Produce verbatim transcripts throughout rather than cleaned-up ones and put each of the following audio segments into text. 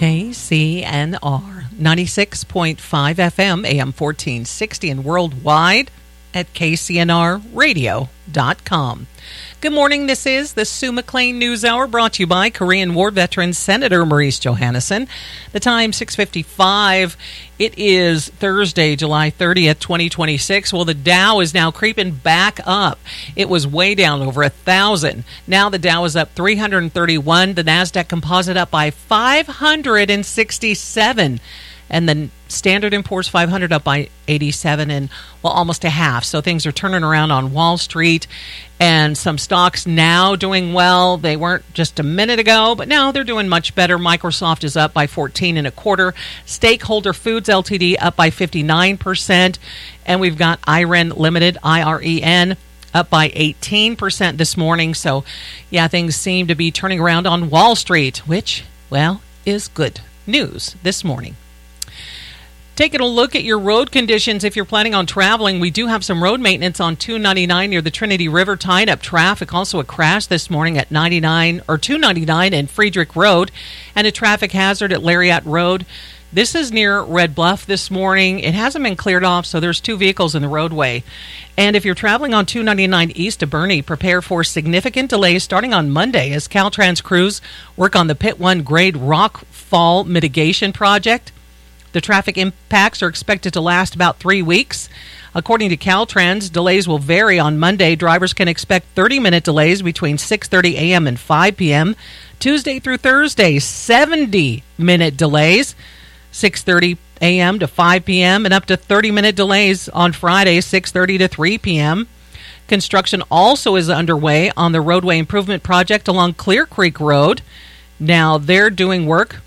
K C N R, ninety-six point five F M, A M fourteen sixty, and worldwide at K C N R radio dot com. Good morning. This is the Sue McLean News Hour, brought to you by Korean War veteran Senator Maurice Johannesson. The time, six fifty-five. It is Thursday, July thirtieth, twenty twenty-six. Well, the Dow is now creeping back up. It was way down over a thousand. Now the Dow is up three hundred thirty-one. The NASDAQ Composite up by five hundred sixty-seven. And the Standard and Poor's five hundred up by eighty-seven, and, well, almost a half. So things are turning around on Wall Street, and some stocks now doing well. They weren't just a minute ago, but now they're doing much better. Microsoft is up by fourteen and a quarter. Stakeholder Foods Limited up by fifty-nine percent. And we've got IREN Limited, I R E N, up by eighteen percent this morning. So, yeah, things seem to be turning around on Wall Street, which, well, is good news this morning. Taking a look at your road conditions if you're planning on traveling. We do have some road maintenance on two ninety-nine near the Trinity River, tying up traffic. Also a crash this morning at ninety-nine or two ninety-nine and Friedrich Road, and a traffic hazard at Lariat Road. This is near Red Bluff this morning. It hasn't been cleared off, so there's two vehicles in the roadway. And if you're traveling on two ninety-nine east of Boerne, prepare for significant delays starting on Monday as Caltrans crews work on the Pit one grade rock fall mitigation project. The traffic impacts are expected to last about three weeks. According to Caltrans, delays will vary on Monday. Drivers can expect thirty-minute delays between six thirty a.m. and five p.m. Tuesday through Thursday, seventy-minute delays, six thirty a.m. to five p.m., and up to thirty-minute delays on Friday, six thirty to three p.m. Construction also is underway on the roadway improvement project along Clear Creek Road. Now, they're doing work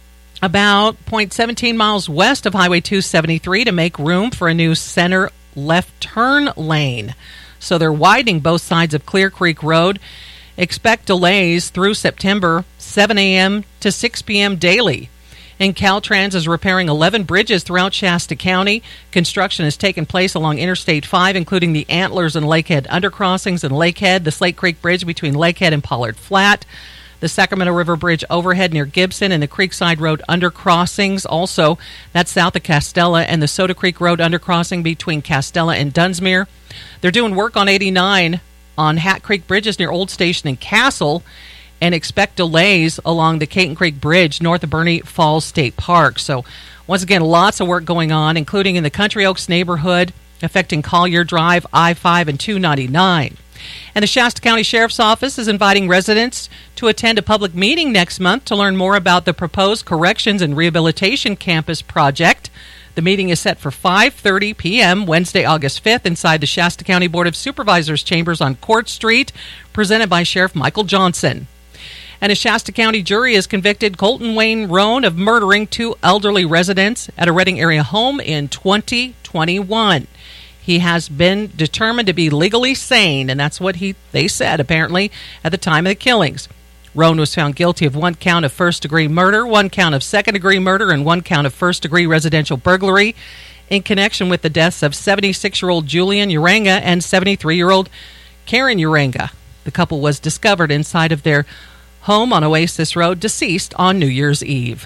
about zero point one seven miles west of Highway two seventy-three to make room for a new center left turn lane. So they're widening both sides of Clear Creek Road. Expect delays through September, seven a.m. to six p.m. daily. And Caltrans is repairing eleven bridges throughout Shasta County. Construction has taken place along Interstate five, including the Antlers and Lakehead undercrossings in Lakehead, the Slate Creek Bridge between Lakehead and Pollard Flat, the Sacramento River Bridge overhead near Gibson, and the Creekside Road undercrossings. Also, that's south of Castella, and the Soda Creek Road undercrossing between Castella and Dunsmuir. They're doing work on eighty-nine on Hat Creek Bridges near Old Station and Castle, and expect delays along the Caton Creek Bridge north of Boerne Falls State Park. So, once again, lots of work going on, including in the Country Oaks neighborhood, affecting Collier Drive, I five, and two ninety-nine. And the Shasta County Sheriff's Office is inviting residents to attend a public meeting next month to learn more about the proposed Corrections and Rehabilitation Campus project. The meeting is set for five thirty p.m. Wednesday, August fifth, inside the Shasta County Board of Supervisors chambers on Court Street, presented by Sheriff Michael Johnson. And a Shasta County jury has convicted Colton Wayne Roan of murdering two elderly residents at a Redding area home in twenty twenty-one. He has been determined to be legally sane, and that's what he they said, apparently, at the time of the killings. Roan was found guilty of one count of first-degree murder, one count of second-degree murder, and one count of first-degree residential burglary in connection with the deaths of seventy-six-year-old Julian Uranga and seventy-three-year-old Karen Uranga. The couple was discovered inside of their home on Oasis Road, deceased on New Year's Eve.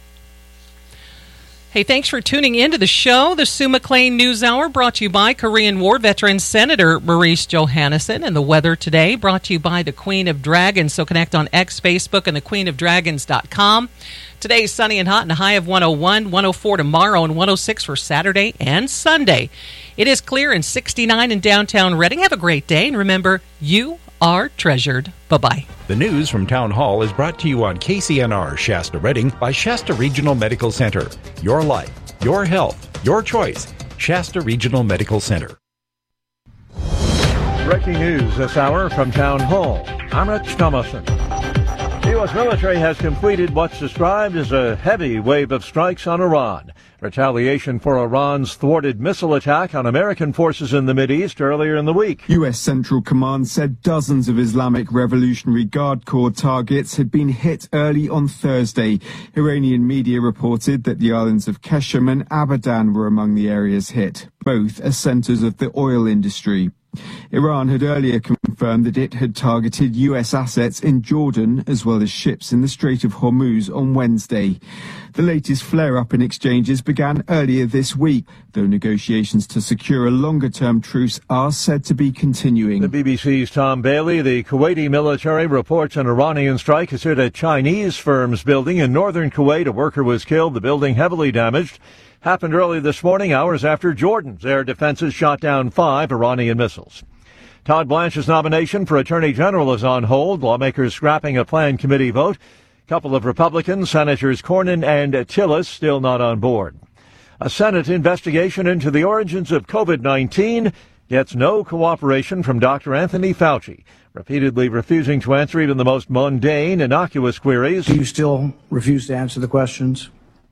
Hey, thanks for tuning in to the show, the Sue McLean News Hour, brought to you by Korean War veteran Senator Maurice Johannesson. And the weather today brought to you by the Queen of Dragons. So connect on X, Facebook, and the queen of dragons dot com. Today is sunny and hot and a high of one oh one, one oh four tomorrow, and one oh six for Saturday and Sunday. It is clear and sixty-nine in downtown Redding. Have a great day, and remember, you are treasured. Bye-bye. The news from Town Hall is brought to you on K C N R Shasta Redding by Shasta Regional Medical Center. Your life, your health, your choice. Shasta Regional Medical Center. Breaking news this hour from Town Hall. I'm Rich Thomason. The U S military has completed what's described as a heavy wave of strikes on Iran. Retaliation for Iran's thwarted missile attack on American forces in the Mideast earlier in the week. U S Central Command said dozens of Islamic Revolutionary Guard Corps targets had been hit early on Thursday. Iranian media reported that the islands of Qeshm and Abadan were among the areas hit. Both are centers of the oil industry. Iran had earlier confirmed confirmed that it had targeted U S assets in Jordan as well as ships in the Strait of Hormuz on Wednesday. The latest flare-up in exchanges began earlier this week, though negotiations to secure a longer-term truce are said to be continuing. The B B C's Tom Bailey. The Kuwaiti military reports an Iranian strike has hit a Chinese firm's building in northern Kuwait. A worker was killed, the building heavily damaged. Happened early this morning, hours after Jordan's air defenses shot down five Iranian missiles. Todd Blanche's nomination for Attorney General is on hold. Lawmakers scrapping a planned committee vote. A couple of Republicans, Senators Cornyn and Tillis, still not on board. A Senate investigation into the origins of COVID nineteen gets no cooperation from Doctor Anthony Fauci, repeatedly refusing to answer even the most mundane, innocuous queries. Do you still refuse to answer the questions?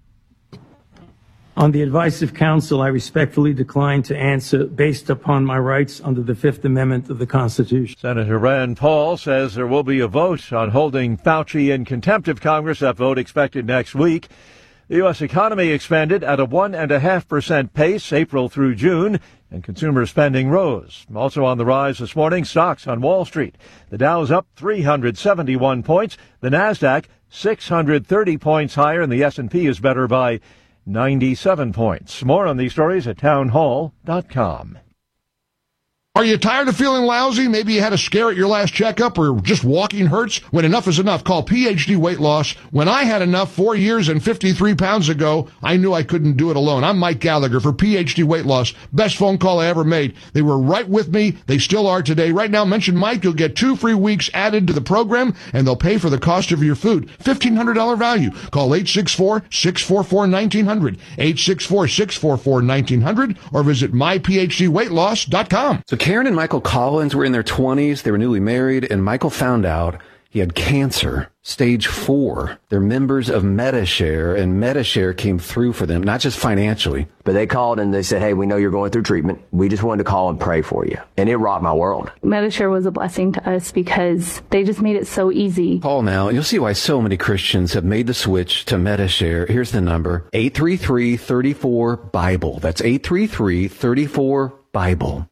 On the advice of counsel, I respectfully decline to answer based upon my rights under the Fifth Amendment of the Constitution. Senator Rand Paul says there will be a vote on holding Fauci in contempt of Congress. That vote expected next week. The U S economy expanded at a one point five percent pace April through June, and consumer spending rose. Also on the rise this morning, stocks on Wall Street. The Dow's up three hundred seventy-one points. The Nasdaq six hundred thirty points higher, and the S and P is better by ninety-seven points. More on these stories at townhall dot com. Are you tired of feeling lousy? Maybe you had a scare at your last checkup, or just walking hurts? When enough is enough, call P H D Weight Loss. When I had enough four years and fifty-three pounds ago, I knew I couldn't do it alone. I'm Mike Gallagher for P H D Weight Loss. Best phone call I ever made. They were right with me. They still are today. Right now, mention Mike. You'll get two free weeks added to the program, and they'll pay for the cost of your food. fifteen hundred dollars value. Call eight six four, six four four, one nine zero zero, eight six four, six four four, one nine zero zero, or visit my p h d weight loss dot com. So Karen and Michael Collins were in their twenties. They were newly married, and Michael found out he had cancer, stage four. They're members of Medi-Share, and Medi-Share came through for them, not just financially. But they called and they said, hey, we know you're going through treatment. We just wanted to call and pray for you. And it rocked my world. Medi-Share was a blessing to us because they just made it so easy. Call now. You'll see why so many Christians have made the switch to Medi-Share. Here's the number, eight three three, three four, BIBLE. That's eight three three, three four, BIBLE.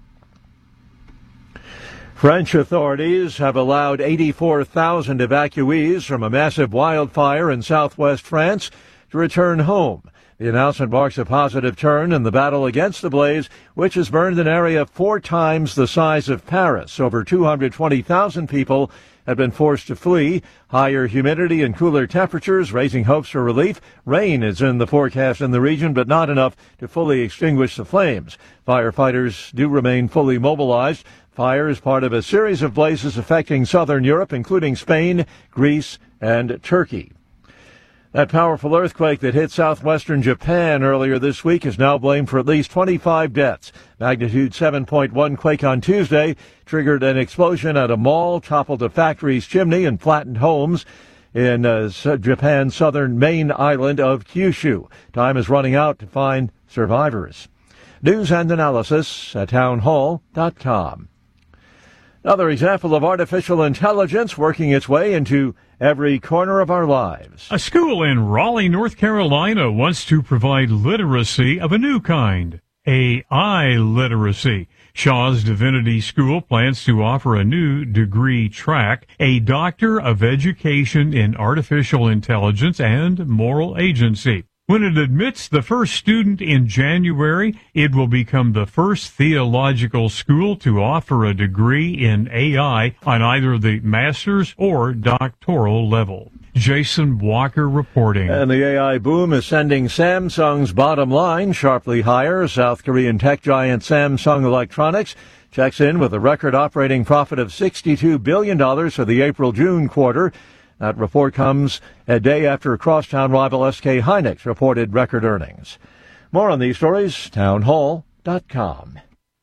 French authorities have allowed eighty-four thousand evacuees from a massive wildfire in southwest France to return home. The announcement marks a positive turn in the battle against the blaze, which has burned an area four times the size of Paris. Over two hundred twenty thousand people have been forced to flee. Higher humidity and cooler temperatures raising hopes for relief. Rain is in the forecast in the region, but not enough to fully extinguish the flames. Firefighters do remain fully mobilized. Fire is part of a series of blazes affecting southern Europe, including Spain, Greece, and Turkey. That powerful earthquake that hit southwestern Japan earlier this week is now blamed for at least twenty-five deaths. Magnitude seven point one quake on Tuesday triggered an explosion at a mall, toppled a factory's chimney, and flattened homes in uh, Japan's southern main island of Kyushu. Time is running out to find survivors. News and analysis at townhall dot com. Another example of artificial intelligence working its way into every corner of our lives. A school in Raleigh, North Carolina wants to provide literacy of a new kind, A I literacy. Shaw's Divinity School plans to offer a new degree track, a Doctor of Education in Artificial Intelligence and Moral Agency. When it admits the first student in January, it will become the first theological school to offer a degree in A I on either the master's or doctoral level. Jason Walker reporting. And the A I boom is sending Samsung's bottom line sharply higher. South Korean tech giant Samsung Electronics checks in with a record operating profit of sixty-two billion dollars for the April-June quarter. That report comes a day after crosstown rival S K Hynix reported record earnings. More on these stories, townhall dot com.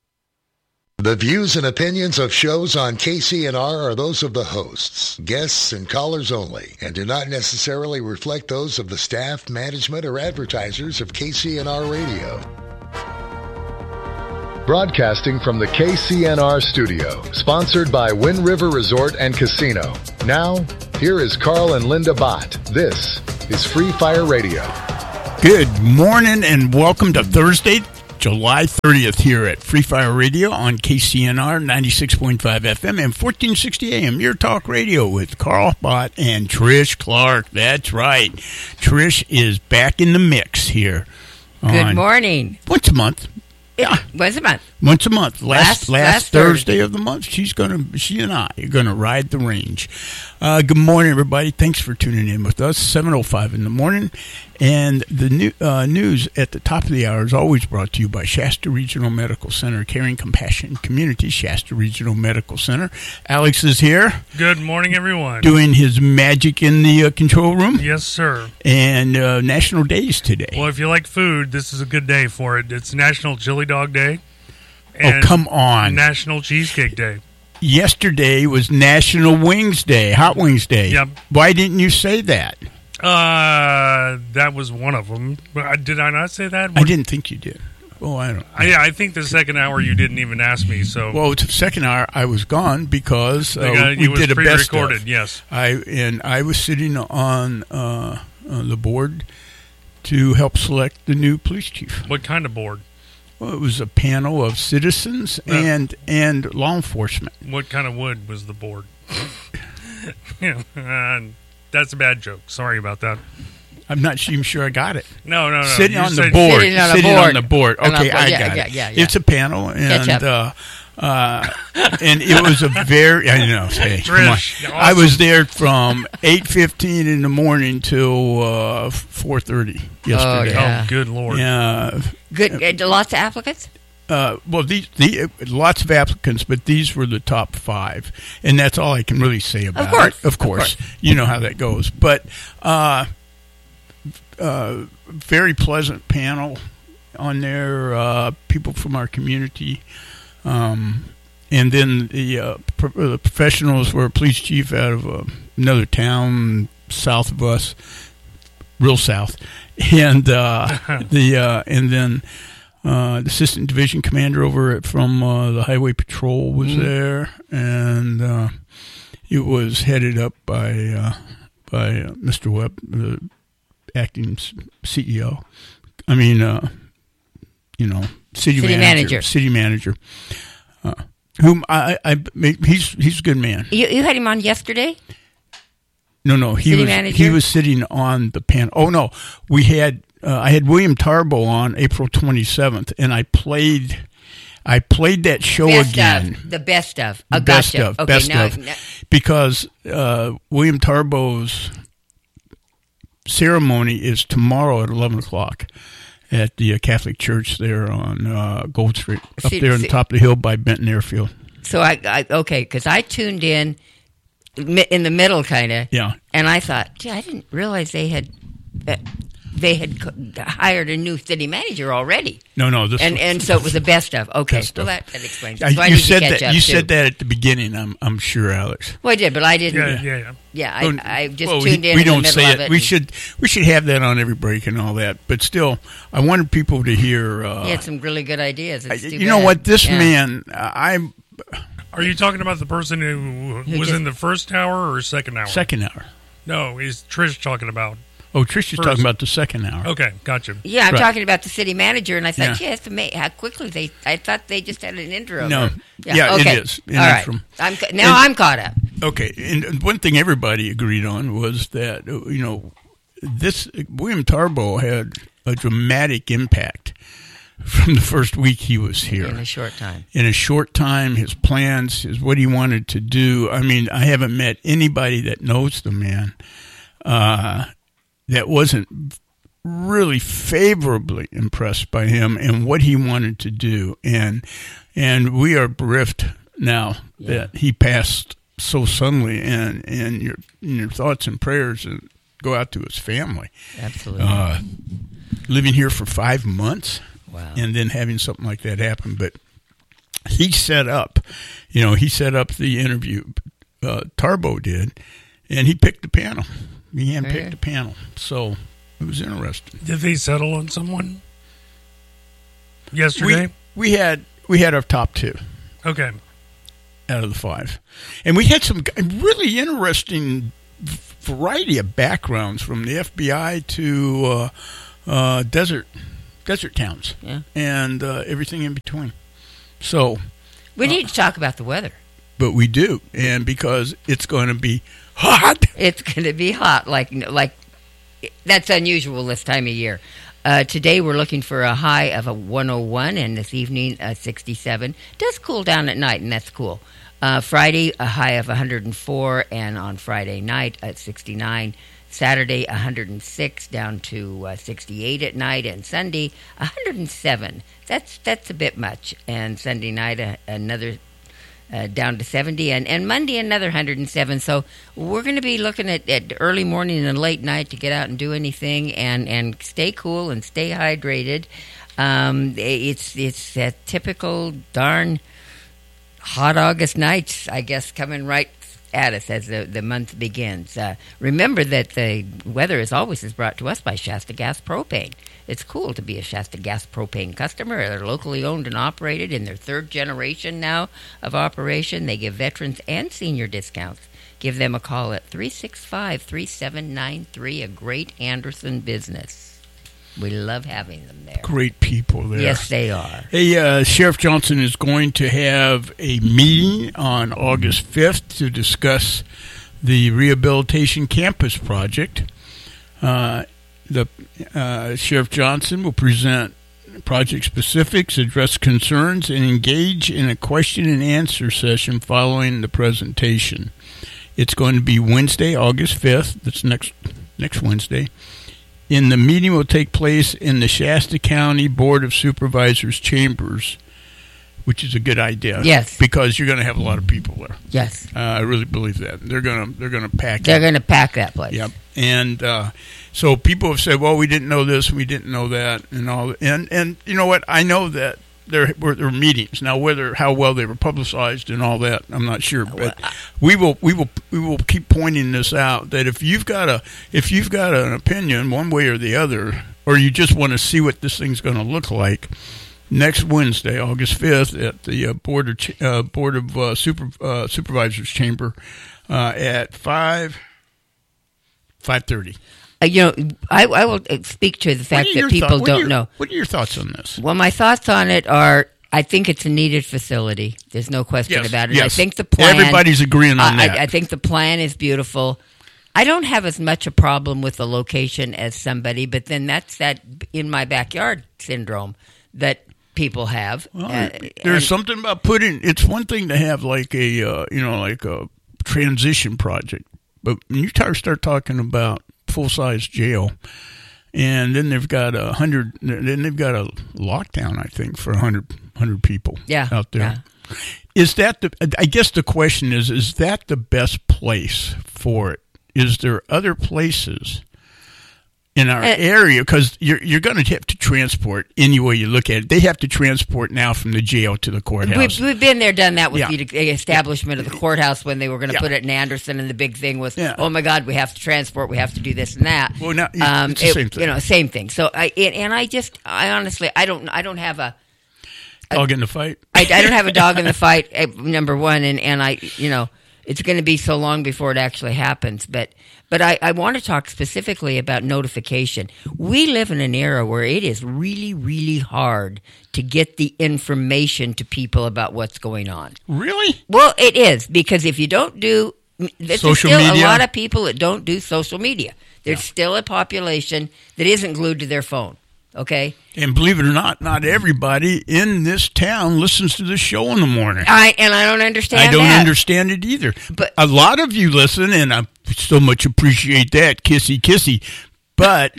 The views and opinions of shows on K C N R are those of the hosts, guests, and callers only, and do not necessarily reflect those of the staff, management, or advertisers of K C N R Radio. Broadcasting from the K C N R studio, sponsored by Wind River Resort and Casino. Now, here is Carl and Linda Bott. This is Free Fire Radio. Good morning and welcome to Thursday, July thirtieth here at Free Fire Radio on K C N R ninety-six point five F M and fourteen sixty A M. Your talk radio with Carl Bott and Trish Clark. That's right. Trish is back in the mix here. Good morning. Once a month. Yeah, once a month. Once a month. Last- Last last, last Thursday of the month, she's gonna. She and I are gonna ride the range. Uh, good morning, everybody. Thanks for tuning in with us. seven oh five in the morning, and the new uh, news at the top of the hour is always brought to you by Shasta Regional Medical Center, caring compassion community. Shasta Regional Medical Center. Alex is here. Good morning, everyone. Doing his magic in the uh, control room. Yes, sir. And uh, National Days today. Well, if you like food, this is a good day for it. It's National Chili Dog Day. Oh, come on. National Cheesecake Day. Yesterday was National Wings Day, Hot Wings Day. Yep. Why didn't you say that? Uh, that was one of them. But did I not say that? I didn't think you did. Oh, I don't. I, yeah, I think the second hour you didn't even ask me. So well, the second hour I was gone because uh, got, we it was did a best pre-recorded. of. Yes, I and I was sitting on, uh, on the board to help select the new police chief. What kind of board? Well, it was a panel of citizens Uh, and and law enforcement. What kind of wood was the board? yeah, uh, that's a bad joke. Sorry about that. I'm not even sure I got it. No, no, no. Sitting You on the said- board. Sitting on a Sitting board. on the board. On a Okay, board. I Yeah, got yeah, it. yeah, yeah. It's a panel, and Ketchup. uh, uh, and it was a very. I know. Hey, come on. Trish, awesome. I was there from eight fifteen in the morning till uh, four thirty yesterday. yeah. Oh, good Lord. Yeah. Good. Uh, lots of applicants? Uh, well, these, the lots of applicants, but these were the top five, and that's all I can really say about course, it. Of course, of course. you know how that goes. But uh, uh, very pleasant panel on there. Uh, people from our community, um, and then the, uh, pro- the professionals were a police chief out of uh, another town south of us, real south, and uh, the uh, and then. Uh, the assistant division commander over at, from uh, the highway patrol was Mm-hmm. there, and uh, it was headed up by uh, by uh, Mister Webb, the acting C E O. I mean, uh, you know, city, City manager, manager. city manager. Uh, whom I, I, I, he's he's a good man. You, you had him on yesterday? No, no, he City was manager? he was sitting on the panel. Oh no, we had uh, I had William Tarbo on April twenty-seventh, and I played I played that show Best again. of. The best of. The Oh, best gotcha. of, Okay, best now, of, now- because uh, William Tarbo's ceremony is tomorrow at eleven o'clock at the uh, Catholic Church there on uh, Gold Street, up See- there on see- the top of the hill by Benton Airfield. So I, I okay, because I tuned in mi- in the middle, kind of. Yeah. And I thought, gee, I didn't realize they had uh, they had co- hired a new city manager already. No, no, this and was- and so it was the best of. Okay, Best well of. that, that explains it. I- So I you need to said catch that. up, You too. said that at the beginning. I'm I'm sure, Alex. Well, I did, but I didn't. Yeah, yeah, yeah. Yeah, Oh, I, I just well, tuned we, in. We in the don't middle say of it. it. We and should we should have that on every break and all that. But still, I wanted people to hear. Uh, He had some really good ideas. It's too you know bad. what? This Yeah. man, I Are you talking about the person who, Who was just- in the first hour or second hour? second hour. No, is Trish talking about? Oh, Trish is First. talking about the second hour. Okay, gotcha. Yeah, I'm Right. talking about the city manager, and I thought, Yeah. gee, that's amazing how quickly they. I thought they just had an interim. No. or- Yeah, it okay. is, an All right. interim. I'm ca- now And- I'm caught up. Okay, and one thing everybody agreed on was that uh, you know this William Tarbo had a dramatic impact from the first week he was here. In a short time. In a short time, his plans, his what he wanted to do. I mean, I haven't met anybody that knows the man uh, that wasn't really favorably impressed by him and what he wanted to do. And and we are bereft now Yeah. that he passed so suddenly. And and your your thoughts and prayers and go out to his family. Absolutely. Uh, living here for five months. Wow. And then having something like that happen. But he set up, you know, he set up the interview. Uh, Tarbo did, and he picked the panel. He handpicked Okay. the panel. So it was interesting. Did they settle on someone yesterday? We, we had we had our top two. Okay. Out of the five. And we had some really interesting variety of backgrounds from the F B I to uh, uh, desert desert towns, Yeah. and uh, everything in between. So we need to talk about the weather. But we do, and because it's going to be hot. It's going to be hot, like like that's unusual this time of year. Uh, today we're looking for a high of a one oh one, and this evening a sixty-seven. It does cool down at night, and that's cool. Uh, Friday a high of one hundred four, and on Friday night at sixty-nine. Saturday one hundred six down to uh, sixty-eight at night, and Sunday one hundred seven. That's that's a bit much. And Sunday night uh, another uh, down to seventy, and, and Monday another one hundred seven. So we're going to be looking at, at early morning and late night to get out and do anything, and, and stay cool and stay hydrated. Um, it's it's that typical darn hot August nights, I guess, coming right at us as the, the month begins. Uh, remember that the weather, as always, is brought to us by Shasta Gas Propane. It's cool to be a Shasta Gas Propane customer. They're locally owned and operated in their third generation now of operation. They give veterans and senior discounts. Give them a call at three six five, three seven nine three, a great Anderson business. We love having them there. Great people there. Yes, they are. Hey, uh, Sheriff Johnson is going to have a meeting on August fifth to discuss the Rehabilitation Campus Project. Uh, the uh, Sheriff Johnson will present project specifics, address concerns, and engage in a question and answer session following the presentation. It's going to be Wednesday, August fifth. That's next next Wednesday. And the meeting will take place in the Shasta County Board of Supervisors chambers, which is a good idea. Yes, because you're going to have a lot of people there. Yes, uh, I really believe that they're going to they're going to pack. They're going to pack that place. Yep. And uh, so people have said, "Well, we didn't know this, we didn't know that," and all. And and you know what? I know that there were there were meetings. Now, whether how well they were publicized and all that, I'm not sure. But we will we will we will keep pointing this out. That if you've got a if you've got an opinion one way or the other, or you just want to see what this thing's going to look like, next Wednesday, August fifth, at the uh, board of Ch- uh, board of uh, super uh, supervisors chamber uh, at five five thirty. Uh, you know, I, I will speak to the fact that people thought, don't your, know. What are your thoughts on this? Well, my thoughts on it are, I think it's a needed facility. There's no question yes, about it. Yes. I think the plan. Everybody's agreeing on I, that. I, I think the plan is beautiful. I don't have as much a problem with the location as somebody, but then that's that in my backyard syndrome that people have. Well, uh, there's and, something about putting. It's one thing to have like a uh, you know like a transition project, but when you start talking about full size jail, and then they've got a hundred. Then they've got a lockdown, I think, for a hundred hundred people. Yeah, out there. Yeah. Is that the? I guess the question is: is that the best place for it? Is there other places in our uh, area? Because you're you're going to have to transport any way you look at it. They have to transport now from the jail to the courthouse. We've, we've been there, done that with yeah. the establishment of the courthouse when they were going to yeah. put it in Anderson, and the big thing was, yeah. oh my God, we have to transport, we have to do this and that. Well, now um, it's the it, same thing. You know, same thing. So I it, and I just I honestly I don't I don't have a, a dog in the fight. I, I don't have a dog in the fight. Number one, and and I you know. It's going to be so long before it actually happens. But but I, I want to talk specifically about notification. We live in an era where it is really, really hard to get the information to people about what's going on. Really? Well, it is, because if you don't do there's social still media? a lot of people that don't do social media. There's yeah. still a population that isn't glued to their phone. Okay. And believe it or not, not everybody in this town listens to this show in the morning. I and I don't understand. I don't that. understand it either. But a lot of you listen, and I so much appreciate that. Kissy, kissy. But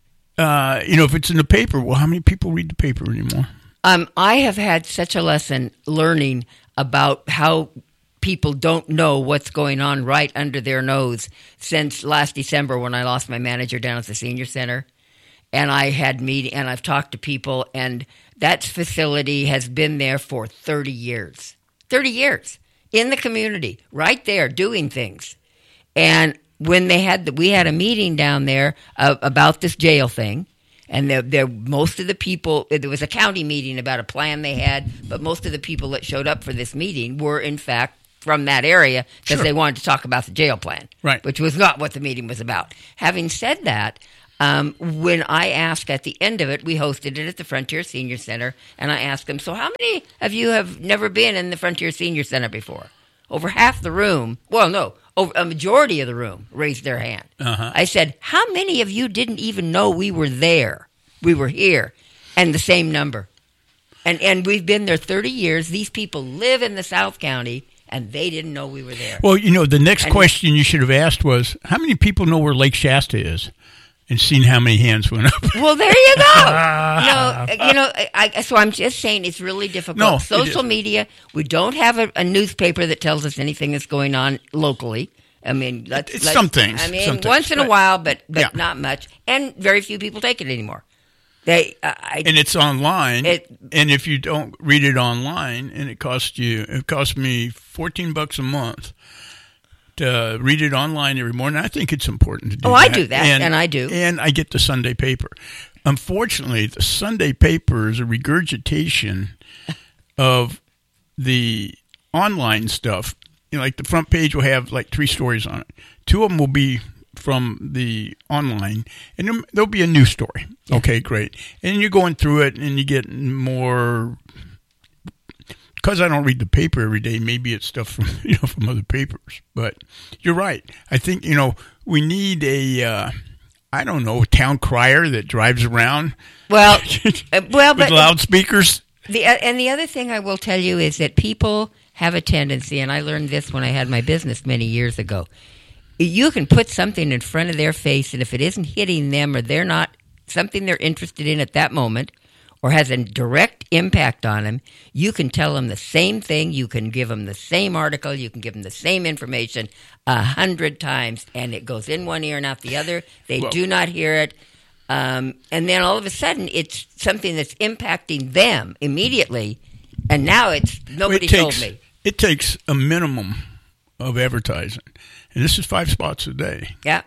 uh, you know, if it's in the paper, well, how many people read the paper anymore? Um, I have had such a lesson learning about how people don't know what's going on right under their nose since last December when I lost my manager down at the senior center. And I had meeting, and I've talked to people, and that facility has been there for thirty years. thirty years in the community, right there, doing things. And when they had, the, we had a meeting down there uh, about this jail thing, and they're, they're, most of the people, there was a county meeting about a plan they had, but most of the people that showed up for this meeting were, in fact, from that area because sure. they wanted to talk about the jail plan, right? Which was not what the meeting was about. Having said that, Um, when I asked at the end of it, we hosted it at the Frontier Senior Center, and I asked them, so how many of you have never been in the Frontier Senior Center before? Over half the room, well, no, over a majority of the room raised their hand. Uh-huh. I said, how many of you didn't even know we were there? We were here. And the same number. And and we've been there thirty years. These people live in the South County, and they didn't know we were there. Well, you know, the next and, question you should have asked was, how many people know where Lake Shasta is? And seen how many hands went up. Well, there you go. no, you know, I, so I'm just saying it's really difficult. No, Social media, we don't have a, a newspaper that tells us anything that's going on locally. I mean, let's, it's let's, some things. I mean, some once things, in a but, while, but but yeah. not much. And very few people take it anymore. They uh, I, and it's online. It, and if you don't read it online, and it costs you, it costs me fourteen bucks a month to read it online every morning. I think it's important to do oh, that. I do that, and, and I do. And I get the Sunday paper. Unfortunately, the Sunday paper is a regurgitation of the online stuff. You know, like the front page will have like three stories on it. Two of them will be from the online, and then there'll be a news story. Yeah. Okay, great. And you're going through it, and you get more. Because I don't read the paper every day, maybe it's stuff from you know from other papers. But you're right. I think you know we need a uh, I don't know a town crier that drives around. Well, uh, well, with but loudspeakers. The uh, and the other thing I will tell you is that people have a tendency, and I learned this when I had my business many years ago. You can put something in front of their face, and if it isn't hitting them or they're not something they're interested in at that moment, or has a direct impact on them, you can tell them the same thing. You can give them the same article. You can give them the same information a hundred times, and it goes in one ear and out the other. They well, do not hear it. Um, and then all of a sudden, it's something that's impacting them immediately, and now it's nobody it takes, told me. It takes a minimum of advertising, and this is five spots a day. Yeah.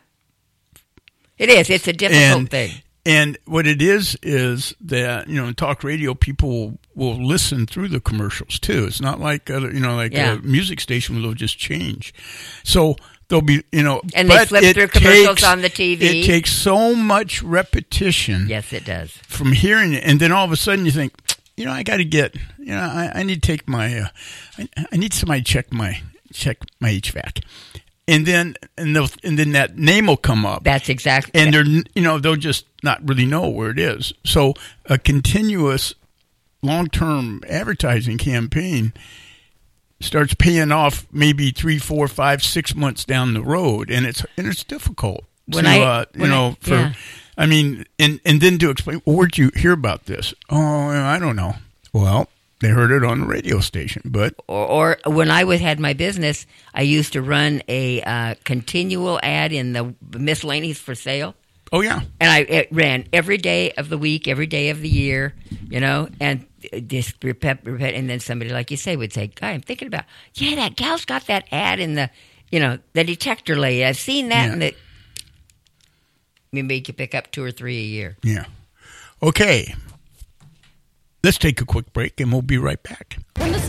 It is. It's a difficult and, thing. And what it is is that you know in talk radio people will listen through the commercials too. It's not like other, you know like yeah. a music station where they'll just change. So there'll be you know and they flip through commercials takes, on the T V. It takes so much repetition. Yes, it does. From hearing it, and then all of a sudden you think, you know, I got to get, you know, I, I need to take my, uh, I, I need somebody to check my check my H V A C. And then and they'll, and then that name will come up. That's exactly. And they're you know they'll just not really know where it is. So a continuous long-term advertising campaign starts paying off maybe three, four, five, six months down the road, and it's and it's difficult when to I, uh, you know I, for. Yeah. I mean, and and then to explain, well, where'd you hear about this? Oh, I don't know. Well. They heard it on the radio station, but or, or when I was, had my business, I used to run a uh, continual ad in the miscellaneous for sale. Oh yeah, and I it ran every day of the week, every day of the year, you know, and just repeat, repeat, and then somebody like you say would say, "Guy, I'm thinking about yeah, that gal's got that ad in the, you know, the detector lady. I've seen that yeah. in the." Maybe you could pick up two or three a year. Yeah. Okay. Let's take a quick break, and we'll be right back. When the